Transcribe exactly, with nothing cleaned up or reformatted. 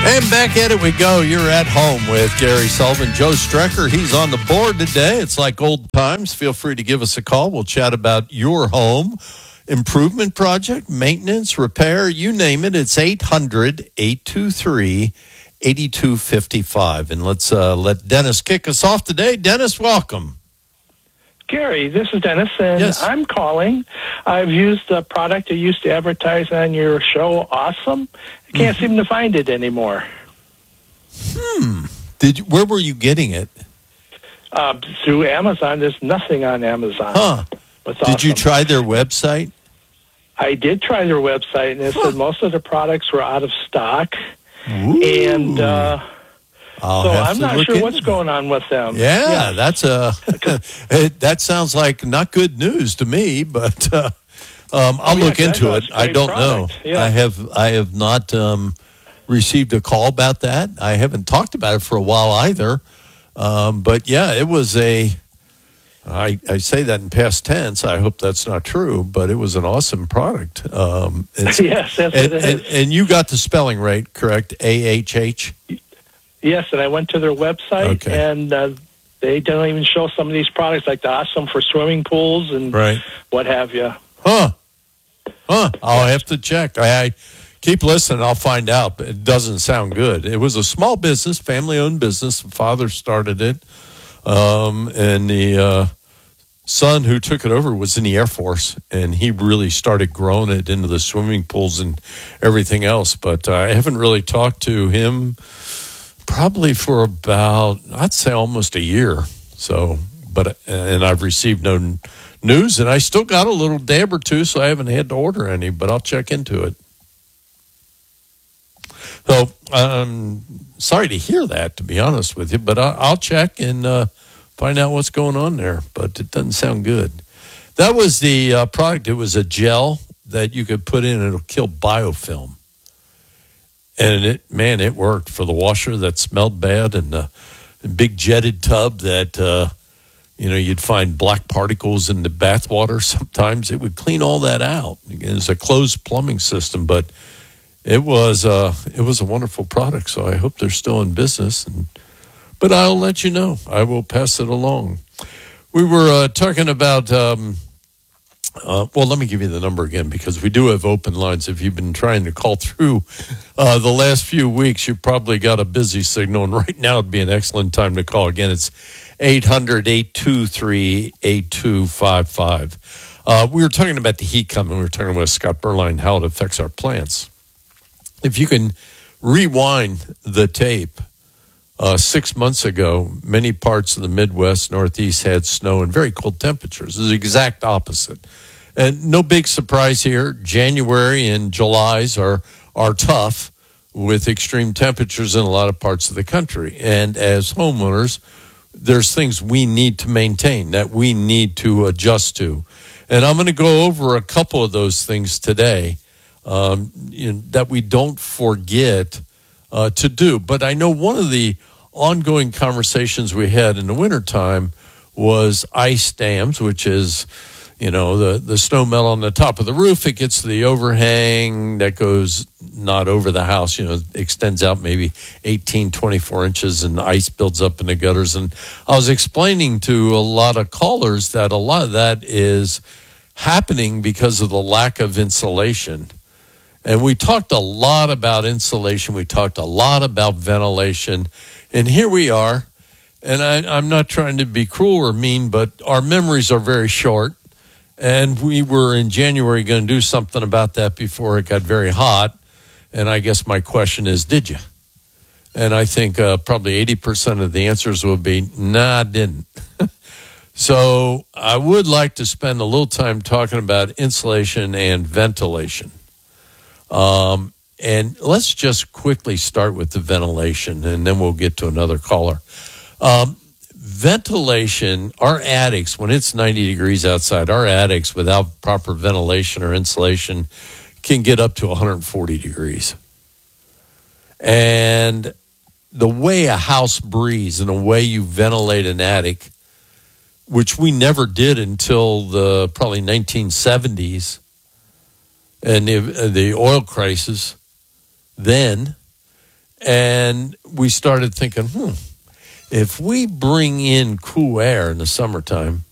And back at it we go. You're at home with Gary Sullivan. Joe Strecker, he's on the board today. It's like old times. Feel free to give us a call. We'll chat about your home improvement project, maintenance, repair, you name it. It's eight hundred, eight two three, eight two five five. And let's uh, let Dennis kick us off today. Dennis, welcome. Gary, this is Dennis, and Yes. I'm calling. I've used the product you used to advertise on your show, Awesome. I can't Mm-hmm. seem to find it anymore. Hmm. Did you, where were you getting it? Uh, through Amazon, there's nothing on Amazon. Huh. What's Did you awesome. try their website? I did try their website, and it Huh. said most of the products were out of stock. Ooh. And uh, I'll so have I'm to not look sure into what's that. going on with them. Yeah, that's a it, that sounds like not good news to me, but uh, um, I'll Oh, yeah, look 'cause I into thought it. it's a I great don't product. know. Yeah. I have I have not um, received a call about that. I haven't talked about it for a while either. Um, but yeah, it was a. I, I say that in past tense. I hope that's not true, but it was an awesome product. Um, it's- Yes, yes, and, it is. and, and you got the spelling right, correct? A H H. Yes, and I went to their website, Okay. and uh, they don't even show some of these products, like the Awesome for swimming pools and Right. what have you. Huh. Huh. I'll have to check. I, I keep listening. I'll find out. But it doesn't sound good. It was a small business, family-owned business. The father started it. Um, and the uh, son who took it over was in the Air Force, and he really started growing it into the swimming pools and everything else. But uh, I haven't really talked to him probably for about, I'd say almost a year. So, but, and I've received no n- news, and I still got a little dab or two, so I haven't had to order any, but I'll check into it. So, um, sorry to hear that, to be honest with you, but I, I'll check and uh, find out what's going on there, but it doesn't sound good. That was the uh, product. It was a gel that you could put in, and it'll kill biofilm. And it, man, it worked for the washer that smelled bad and the big jetted tub that, uh, you know, you'd find black particles in the bath water. Sometimes it would clean all that out. Again, it's a closed plumbing system, but it was uh, it was a wonderful product. So I hope they're still in business. And but I'll let you know. I will pass it along. We were uh, talking about. Um, Uh, well, let me give you the number again, because we do have open lines. If you've been trying to call through uh, the last few weeks, you've probably got a busy signal, and right now would be an excellent time to call. Again, it's eight hundred, eight two three, eight two five five. Uh, we were talking about the heat coming. We were talking about Scott Berline, how it affects our plants. If you can rewind the tape, uh, six months ago, many parts of the Midwest, Northeast had snow and very cold temperatures. It was the exact opposite. And no big surprise here. January and July's are are tough with extreme temperatures in a lot of parts of the country. And as homeowners, there's things we need to maintain, that we need to adjust to. And I'm going to go over a couple of those things today um, you know, that we don't forget uh, to do. But I know one of the ongoing conversations we had in the wintertime was ice dams, which is, you know, the, the snow melt on the top of the roof. It gets to the overhang that goes not over the house, you know, extends out maybe eighteen, twenty-four inches, and ice builds up in the gutters. And I was explaining to a lot of callers that a lot of that is happening because of the lack of insulation. And we talked a lot about insulation. We talked a lot about ventilation. And here we are. And I, I'm not trying to be cruel or mean, but our memories are very short. And we were in January going to do something about that before it got very hot. And I guess my question is, did you? And I think uh, probably eighty percent of the answers will be, nah, I didn't. So I would like to spend a little time talking about insulation and ventilation. Um, and let's just quickly start with the ventilation, and then we'll get to another caller. Um, ventilation, our attics, when it's ninety degrees outside, our attics without proper ventilation or insulation can get up to one hundred forty degrees. And the way a house breathes and the way you ventilate an attic, which we never did until the probably nineteen seventies and the, the oil crisis then, And we started thinking, hmm, if we bring in cool air in the summertime,